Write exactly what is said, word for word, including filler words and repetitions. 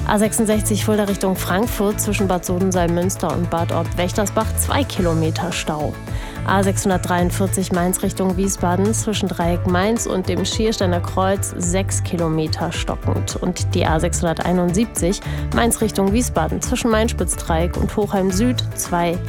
A sechsundsechzig Fulda Richtung Frankfurt zwischen Bad Sodensalm-Münster und Bad Orb-Wächtersbach zwei Kilometer Stau. A sechshundertdreiundvierzig Mainz Richtung Wiesbaden zwischen Dreieck Mainz und dem Schiersteiner Kreuz sechs Kilometer stockend. Und die A sechshunderteinundsiebzig Mainz Richtung Wiesbaden zwischen Main-Spitz-Dreieck und Hochheim Süd zwei